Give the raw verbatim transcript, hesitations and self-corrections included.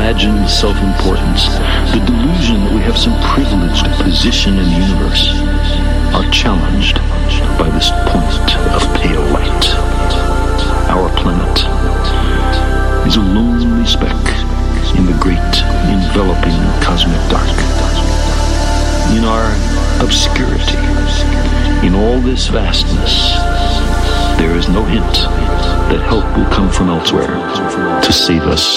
imagined self-importance, the delusion that we have some privileged position in the universe, are challenged by this point of pale light. Our planet is a lonely speck in the great enveloping cosmic dark. In our obscurity, in all this vastness, there is no hint that help will come from elsewhere to save us